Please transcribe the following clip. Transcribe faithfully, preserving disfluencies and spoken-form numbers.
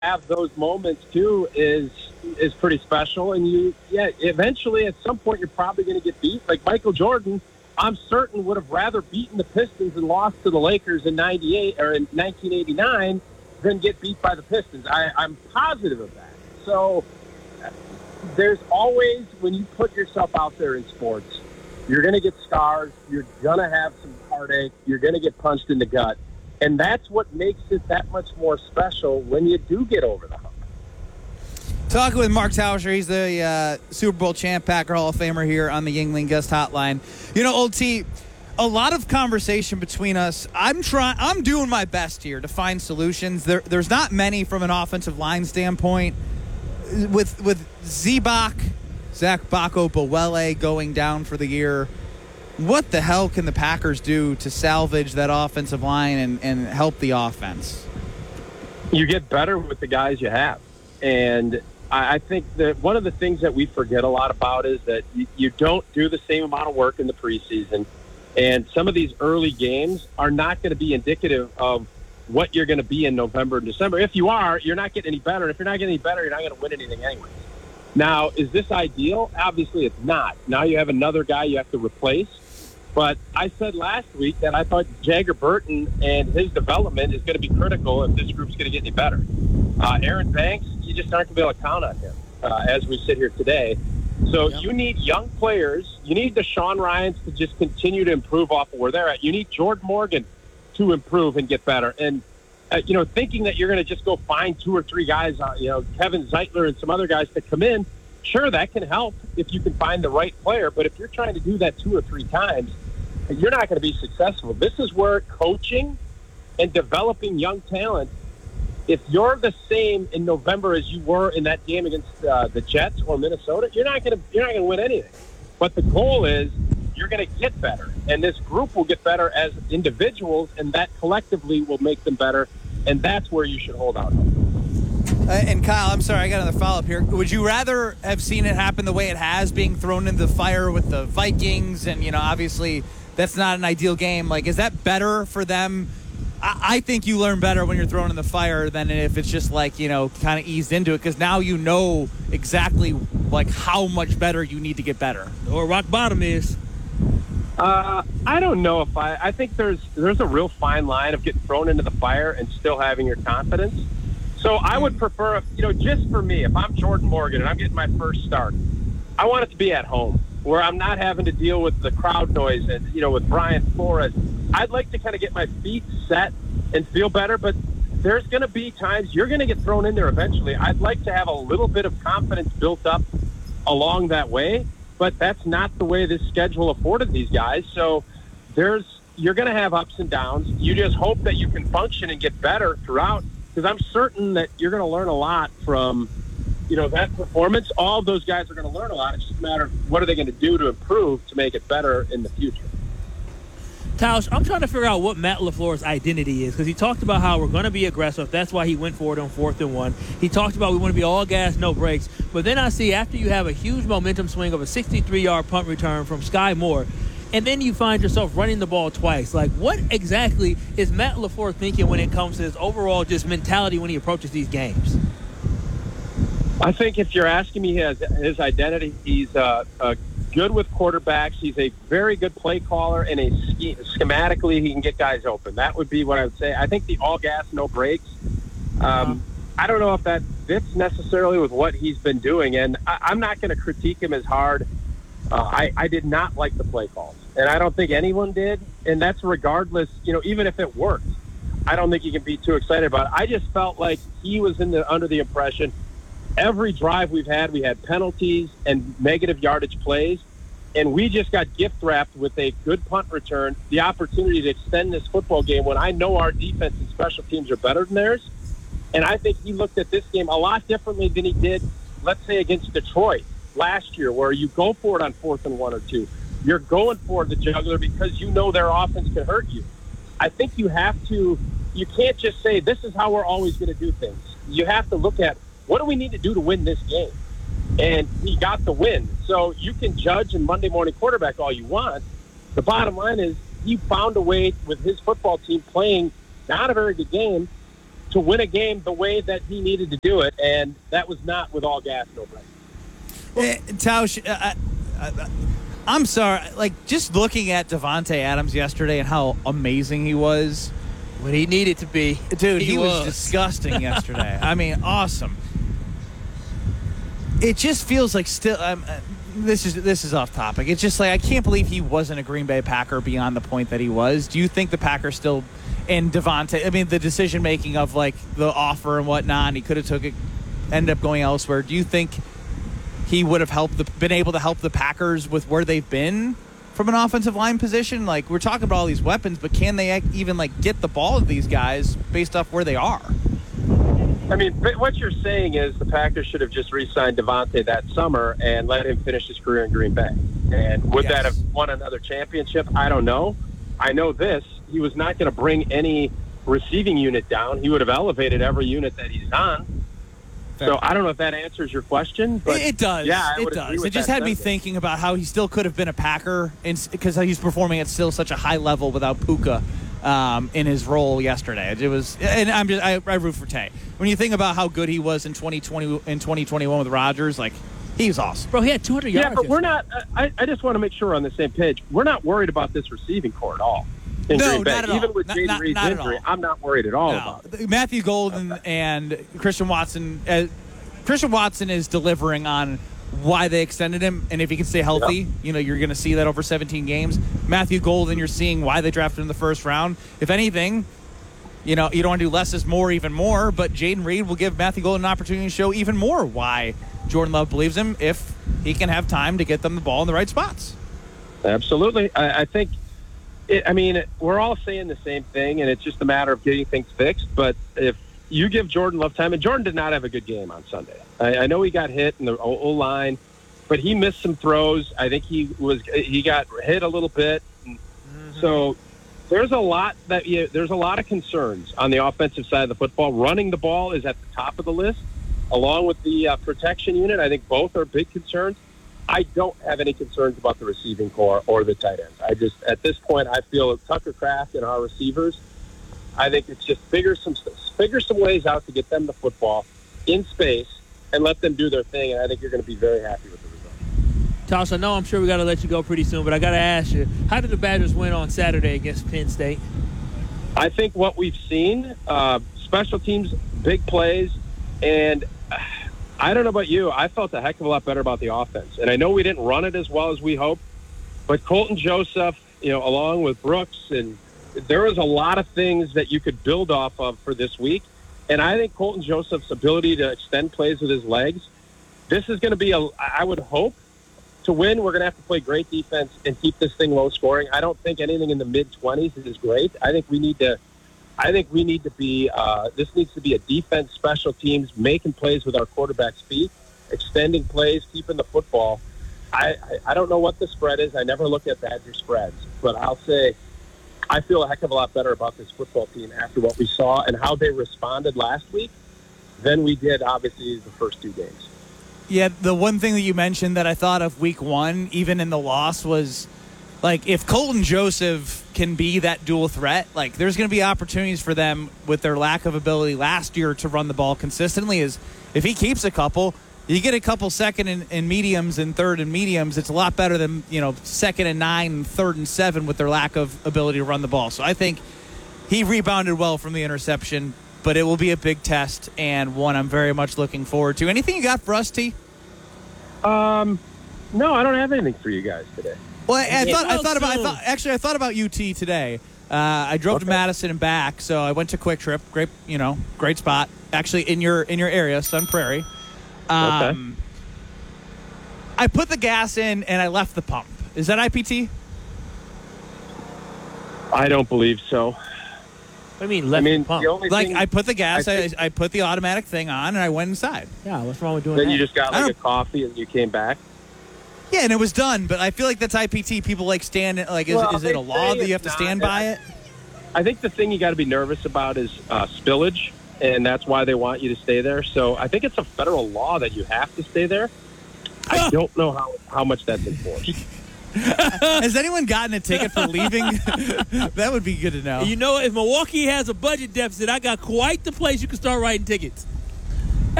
have those moments too is is pretty special. And you, yeah, eventually at some point you're probably going to get beat. Like Michael Jordan, I'm certain would have rather beaten the Pistons and lost to the Lakers in ninety-eight or in nineteen eighty-nine than get beat by the Pistons. I, I'm positive of that. So there's always, when you put yourself out there in sports, you're going to get scars. You're going to have some heartache. You're going to get punched in the gut. And that's what makes it that much more special when you do get over the hump. Talking with Mark Tauscher. He's the uh, Super Bowl champ, Packer Hall of Famer here on the Yuengling Guest Hotline. You know, Old T, a lot of conversation between us. I'm trying. I'm doing my best here to find solutions. There, there's not many from an offensive line standpoint. With with Zebak, Zach Bako Bowele going down for the year, what the hell can the Packers do to salvage that offensive line and, and help the offense? You get better with the guys you have. And I, I think that one of the things that we forget a lot about is that you, you don't do the same amount of work in the preseason. And some of these early games are not going to be indicative of what you're going to be in November and December. If you are, you're not getting any better. If you're not getting any better, you're not going to win anything anyways. Now, is this ideal? Obviously, it's not. Now you have another guy you have to replace. But I said last week that I thought Jagger Burton and his development is going to be critical if this group's going to get any better. Uh, Aaron Banks, you just aren't going to be able to count on him uh, as we sit here today. So yep. You need young players. You need the Sean Ryans to just continue to improve off of where they're at. You need Jordan Morgan to improve and get better. And, uh, you know, thinking that you're going to just go find two or three guys, uh, you know, Kevin Zeitler and some other guys to come in, sure, that can help if you can find the right player. But if you're trying to do that two or three times, you're not going to be successful. This is where coaching and developing young talent, if you're the same in November as you were in that game against uh, the Jets or Minnesota, you're not going to you're not going to win anything. But the goal is you're going to get better, and this group will get better as individuals, and that collectively will make them better, and that's where you should hold out. Uh, and Kyle, I'm sorry, I got another follow-up here. Would you rather have seen it happen the way it has, being thrown into the fire with the Vikings, and, you know, obviously that's not an ideal game. Like, is that better for them? I, I think you learn better when you're thrown in the fire than if it's just, like, you know, kind of eased into it, because now you know exactly, like, how much better you need to get better. Or rock bottom is. Uh, I don't know if I – I think there's there's a real fine line of getting thrown into the fire and still having your confidence. So I would prefer, if, you know, just for me, if I'm Jordan Morgan and I'm getting my first start, I want it to be at home where I'm not having to deal with the crowd noise and, you know, with Brian Flores. I'd like to kind of get my feet set and feel better, but there's going to be times you're going to get thrown in there eventually. I'd like to have a little bit of confidence built up along that way, but that's not the way this schedule afforded these guys. So there's you're going to have ups and downs. You just hope that you can function and get better throughout, because I'm certain that you're going to learn a lot from, you know, that performance. All of those guys are going to learn a lot. It's just a matter of what are they going to do to improve to make it better in the future. Tausch, I'm trying to figure out what Matt LaFleur's identity is, because he talked about how we're going to be aggressive. That's why he went for it on fourth and one. He talked about we want to be all gas, no brakes. But then I see after you have a huge momentum swing of a sixty-three-yard punt return from Sky Moore, and then you find yourself running the ball twice. Like, what exactly is Matt LaFleur thinking when it comes to his overall just mentality when he approaches these games? I think if you're asking me his, his identity, he's uh, uh, good with quarterbacks. He's a very good play caller, and a sch- schematically he can get guys open. That would be what I would say. I think the all gas, no brakes. Um, uh-huh. I don't know if that fits necessarily with what he's been doing, and I, I'm not going to critique him as hard. Uh, I, I did not like the play calls, and I don't think anyone did, and that's regardless, you know, even if it worked. I don't think you can be too excited about it. I just felt like he was in the under the impression every drive we've had, we had penalties and negative yardage plays, and we just got gift-wrapped with a good punt return, the opportunity to extend this football game when I know our defense and special teams are better than theirs. And I think he looked at this game a lot differently than he did, let's say, against Detroit last year, where you go for it on fourth and one or two. You're going for the jugular because you know their offense can hurt you. I think you have to – you can't just say this is how we're always going to do things. You have to look at what do we need to do to win this game? And he got the win. So you can judge and Monday morning quarterback all you want. The bottom line is he found a way with his football team playing not a very good game to win a game the way that he needed to do it, and that was not with all gas, no brakes. Eh, Tausch, uh, I, I, I'm sorry. Like, just looking at Devontae Adams yesterday and how amazing he was. What he needed to be. Dude, he, he was. was disgusting yesterday. I mean, awesome. It just feels like still um, uh, this is this is off topic. It's just like I can't believe he wasn't a Green Bay Packer beyond the point that he was. Do you think the Packers still and Devontae, I mean, the decision making of like the offer and whatnot, and he could have took it, ended up going elsewhere. Do you think he would have helped the, been able to help the Packers with where they've been from an offensive line position? Like, we're talking about all these weapons, but can they even like get the ball to these guys based off where they are? I mean, what you're saying is the Packers should have just re-signed Devontae that summer and let him finish his career in Green Bay. And would Yes. that have won another championship? I don't know. I know this. He was not going to bring any receiving unit down. He would have elevated every unit that he's on. Fair. So I don't know if that answers your question, but it, it does. Yeah, I it would agree does. with It just that had me sentiment. thinking about how he still could have been a Packer because he's performing at still such a high level without Puka um, in his role yesterday. It was, and I'm just I, I root for Tay. When you think about how good he was in twenty twenty in twenty twenty-one with Rodgers, like he was awesome. Bro, he had two hundred yards. Yeah, but we're yesterday. not. I, I just want to make sure we're on the same page. We're not worried about this receiving core at all. In No, Green Bay. not at all. Even with Not- Jaden not- Reed's not at injury, all. I'm not worried at all about it. No, Matthew Golden and Christian Watson. Uh, Christian Watson is delivering on why they extended him, and if he can stay healthy, Yep. you know you're going to see that over seventeen games. Matthew Golden, you're seeing why they drafted him in the first round. If anything, you know you don't want to do less is more, even more. But Jaden Reed will give Matthew Golden an opportunity to show even more why Jordan Love believes him if he can have time to get them the ball in the right spots. Absolutely. I, I think, it, I mean, we're all saying the same thing, and it's just a matter of getting things fixed. But if you give Jordan Love time, and Jordan did not have a good game on Sunday. I, I know he got hit in the O-line, but he missed some throws. I think he was he got hit a little bit. Mm-hmm. So there's a lot that you, there's a lot of concerns on the offensive side of the football. Running the ball is at the top of the list, along with the uh, protection unit. I think both are big concerns. I don't have any concerns about the receiving core or the tight ends. I just, at this point, I feel Tucker Kraft and our receivers, I think it's just figure some figure some ways out to get them the football in space and let them do their thing, and I think you're going to be very happy with the result. Toss, I know I'm sure we got to let you go pretty soon, but I got to ask you, how did the Badgers win on Saturday against Penn State? I think what we've seen, uh, special teams, big plays, and uh, I don't know about you, I felt a heck of a lot better about the offense. And I know we didn't run it as well as we hoped, but Colton Joseph, you know, along with Brooks, and there was a lot of things that you could build off of for this week. And I think Colton Joseph's ability to extend plays with his legs, this is going to be, a, I would hope, to win, we're going to have to play great defense and keep this thing low scoring. I don't think anything in the mid-twenties is great. I think we need to I think we need to be, uh, this needs to be a defense, special teams, making plays with our quarterback's feet, extending plays, keeping the football. I, I, I don't know what the spread is. I never look at Badger spreads, but I'll say I feel a heck of a lot better about this football team after what we saw and how they responded last week than we did, obviously, the first two games. Yeah, the one thing that you mentioned that I thought of week one, even in the loss, was like if Colton Joseph can be that dual threat, like there's going to be opportunities for them with their lack of ability last year to run the ball consistently. Is if he keeps a couple, you get a couple second and, and mediums and third and mediums. It's a lot better than, you know, second and nine and third and seven with their lack of ability to run the ball. So I think he rebounded well from the interception, but it will be a big test and one I'm very much looking forward to. Anything you got for us, T? Um, no, I don't have anything for you guys today. Well, I, I Yeah. thought I Well, thought about I soon. thought actually I thought about U T today. Uh, I drove to Okay. Madison and back, so I went to Quick Trip. Great, you know, great spot. Actually, in your in your area, Sun Prairie. Um, I put the gas in and I left the pump. Is that I P T? I don't believe so. I mean, left I mean, the pump. the only Like thing I put the gas, I I, think- I put the automatic thing on, and I went inside. yeah, what's wrong with doing then that? you just got I like don't- a coffee and you came back. Yeah, and it was done. But I feel like that's I P T. People like stand like, is, Well, is it they a law say that you have it's to stand not. by it? I think the thing you got to be nervous about is uh, spillage, and that's why they want you to stay there. So I think it's a federal law that you have to stay there. I don't know how, how much that's enforced. Has anyone gotten a ticket for leaving? That would be good to know. You know, if Milwaukee has a budget deficit, I got quite the place you can start writing tickets.